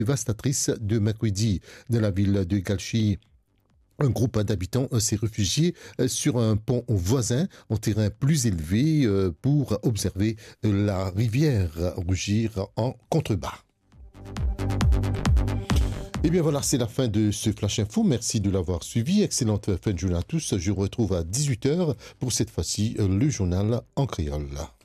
dévastatrice de mercredi dans la ville de Galchi. Un groupe d'habitants s'est réfugié sur un pont voisin, en terrain plus élevé, pour observer la rivière rougir en contrebas. Et bien voilà, c'est la fin de ce Flash Info. Merci de l'avoir suivi. Excellente fin de journée à tous. Je vous retrouve à 18 h pour cette fois-ci le journal en créole.